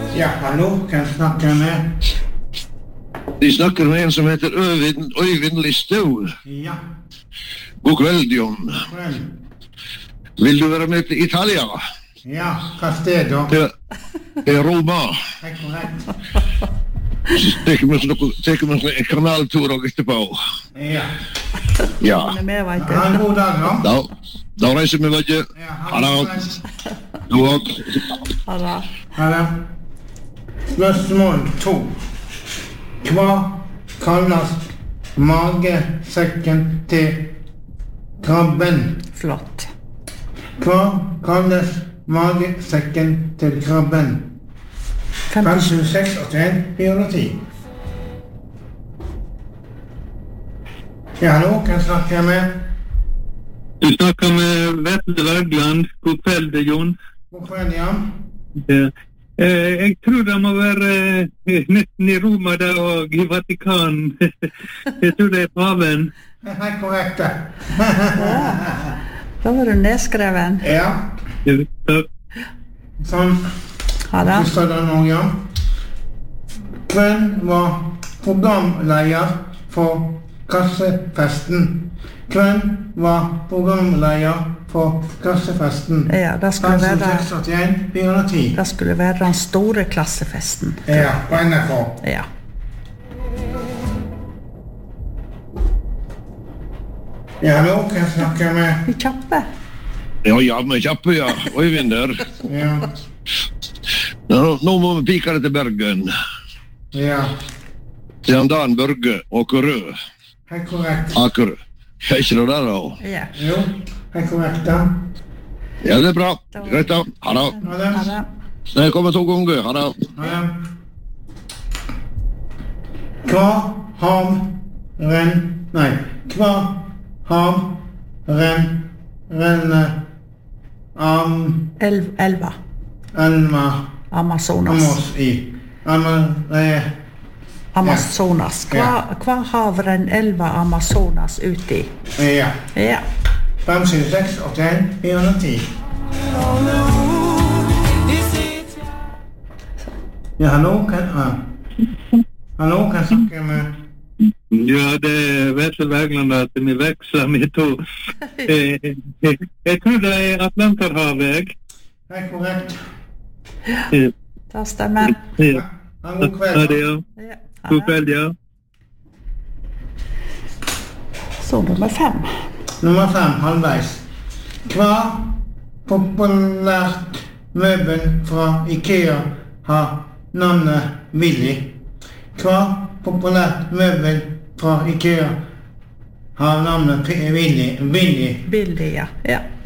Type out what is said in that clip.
Ja, hallo, kan jeg snakke med? De snakker med en som heter Øyvind Listau. Ja, God kveld, John. vel. Vil du være med til Italia? Ja, hva sted da? Til Roma. Det korrekt. Tek vi en kanaltur og etterpå. Ja. Ja. Ha en god dag da. Da reiser vi begge. Ja, Ha det. God. Ha det. Spørsmål 2. Hva kalles magesekken til krabben? Flott. Hva kalles magesekken til krabben? 56, 81, 410. Ja, hallo, kan jeg snakke med? Du snakker med Vetle Wergeland. God kveld, Jon. God kveld, Jan. Ja. Jeg tror det må være nesten i Roma der og i Vatikan. Jeg tror det er paven. Det er korrekt, det. Da var du nedskreven. Ja, sånn. Ha det. Så står det nå, ja. Hvem var programleder for Kassefesten? Hvem var programleder for Kassefesten? Ja, det skulle være, 56, 410. det skulle være den store klassefesten. Ja, på NRK. Ja. Ja, hallo, kan jeg snakke med? Vi kjappe. Ja, vi kjappe, ja. Øyvind der. Ja, Nå må vi pike det til Bergen. ja, Til han Dan Børge Åkerø. helt korrekt. Akerø. Er ikke det der, da? Ja. Jo, helt korrekt, da. Ja, det er bra. Greit, da. Ha det. Ha det. Ha det. Jeg kommer 2 ganger. Ha det. Ha det. Hva renner Elva. Alma Amazonas. Amos i? Amazonas. Hva havren elva Amazonas ut i? Ja. Ja. 56, 81, 410. Ja, hallo, kan jeg snakke med? Ja, det er Vetle Wergeland at vi veksler med to. Jeg tror det er Atlanterhavet. Helt korrekt. Det stemmer. Ja. Ha en god kveld. Ha det, ja. Ja. Ha God det. kveld, ja. Så nummer 5. Nummer 5, halvveis. Hva populært møbel fra IKEA har navnet Willy? Hva populært møbel fra IKEA har navnet Willy? Billig, ja. Ja.